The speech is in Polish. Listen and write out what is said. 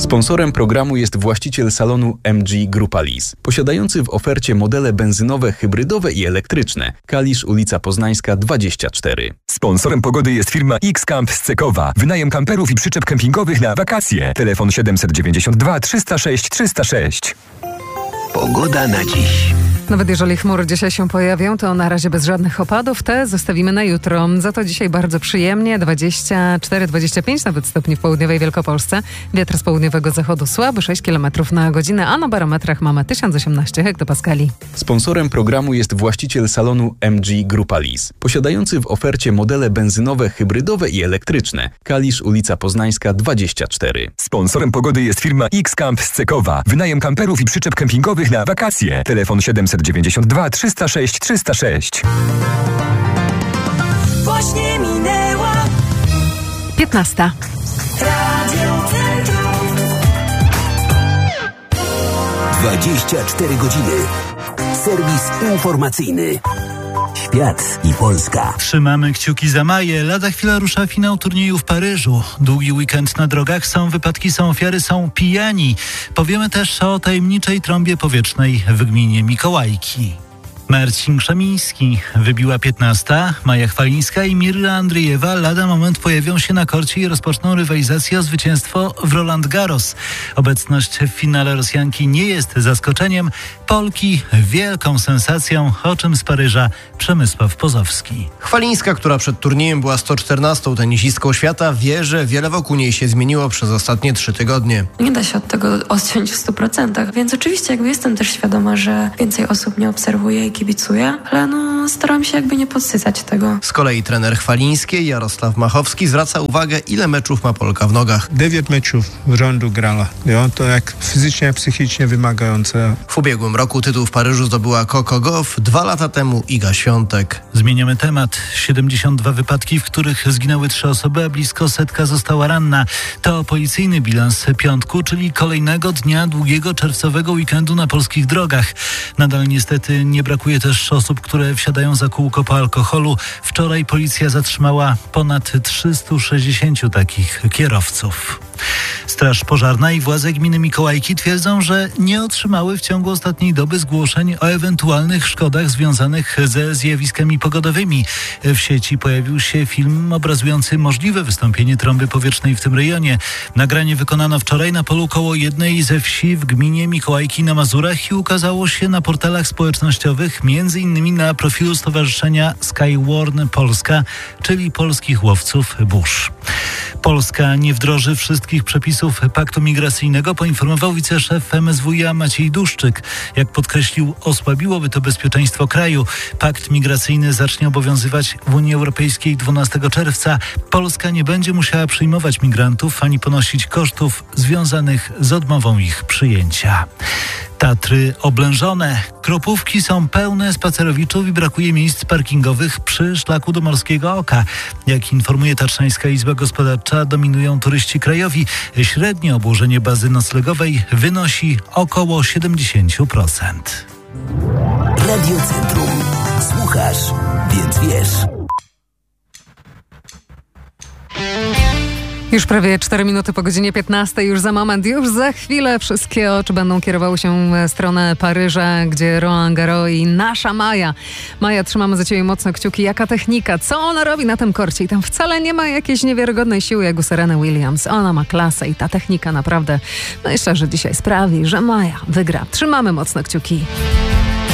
Sponsorem programu jest właściciel salonu MG Grupa Lis, posiadający w ofercie modele benzynowe, hybrydowe i elektryczne. Kalisz, ulica Poznańska 24. Sponsorem pogody jest firma X-Camp z Cekowa. Wynajem kamperów i przyczep kempingowych na wakacje. Telefon 792 306 306. Pogoda na dziś. Nawet jeżeli chmury dzisiaj się pojawią, to na razie bez żadnych opadów. Te zostawimy na jutro. Za to dzisiaj bardzo przyjemnie. 24-25 nawet stopni w południowej Wielkopolsce. Wiatr z południowego zachodu słaby, 6 km na godzinę, a na barometrach mamy 1018 hektopaskali. Sponsorem programu jest właściciel salonu MG Grupa Lis, posiadający w ofercie modele benzynowe, hybrydowe i elektryczne. Kalisz, ulica Poznańska 24. Sponsorem pogody jest firma X-Camp z Cekowa. Wynajem kamperów i przyczep kempingowych na wakacje. Telefon 792 306 306. Właśnie minęła 15. Radio Centrum. 24 godziny. Serwis informacyjny. Świat i Polska. Trzymamy kciuki za Maję. Lada chwila rusza finał turnieju w Paryżu. Długi weekend na drogach, są wypadki, są ofiary, są pijani. Powiemy też o tajemniczej trąbie powietrznej w gminie Mikołajki. Marcin Krzemiński, wybiła 15. Maja Chwalińska i Mirra Andriejewa lada moment pojawią się na korcie i rozpoczną rywalizację o zwycięstwo w Roland Garros. Obecność w finale Rosjanki nie jest zaskoczeniem. Polki wielką sensacją, o czym z Paryża Przemysław Pozowski. Chwalińska, która przed turniejem była 114. tenisistką świata, wie, że wiele wokół niej się zmieniło przez ostatnie 3 tygodnie. Nie da się od tego odciąć w 100%, więc oczywiście jestem też świadoma, że więcej osób mnie obserwuje i kibicuje, ale staram się nie podsycać tego. Z kolei trener Chwalińskiej Jarosław Machowski zwraca uwagę, ile meczów ma Polka w nogach. 9 meczów w rzędu grała. To jak fizycznie, psychicznie wymagające. W ubiegłym roku tytuł w Paryżu zdobyła Coco Gauff, 2 lata temu Iga Świątek. Zmieniamy temat. 72 wypadki, w których zginęły 3 osoby, a blisko 100 została ranna. To policyjny bilans piątku, czyli kolejnego dnia długiego czerwcowego weekendu na polskich drogach. Nadal niestety nie brakuje też osób, które wsiadają za kółko po alkoholu. Wczoraj policja zatrzymała ponad 360 takich kierowców. Straż Pożarna i władze gminy Mikołajki twierdzą, że nie otrzymały w ciągu ostatniej doby zgłoszeń o ewentualnych szkodach związanych ze zjawiskami pogodowymi. W sieci pojawił się film obrazujący możliwe wystąpienie trąby powietrznej w tym rejonie. Nagranie wykonano wczoraj na polu koło jednej ze wsi w gminie Mikołajki na Mazurach i ukazało się na portalach społecznościowych, m.in. na profilu Stowarzyszenia Skywarn Polska, czyli polskich łowców burz. Polska nie wdroży wszystkich przepisów paktu migracyjnego, poinformował wiceszef MSWiA Maciej Duszczyk. Jak podkreślił, osłabiłoby to bezpieczeństwo kraju. Pakt migracyjny zacznie obowiązywać w Unii Europejskiej 12 czerwca. Polska nie będzie musiała przyjmować migrantów ani ponosić kosztów związanych z odmową ich przyjęcia. Tatry oblężone. Kropówki są pełne spacerowiczów i brakuje miejsc parkingowych przy szlaku do Morskiego Oka. Jak informuje Tatrzańska Izba Gospodarcza, dominują turyści krajowi. Średnie obłożenie bazy noclegowej wynosi około 70%. Radio Centrum. Słuchasz, więc wiesz. Już prawie 4 minuty po godzinie 15, już za moment, już za chwilę wszystkie oczy będą kierowały się w stronę Paryża, gdzie Roland Garros i nasza Maja. Maja, trzymamy za ciebie mocno kciuki. Jaka technika? Co ona robi na tym korcie? I tam wcale nie ma jakiejś niewiarygodnej siły jak u Sereny Williams. Ona ma klasę i ta technika naprawdę, no i szczerze, dzisiaj sprawi, że Maja wygra. Trzymamy mocno kciuki.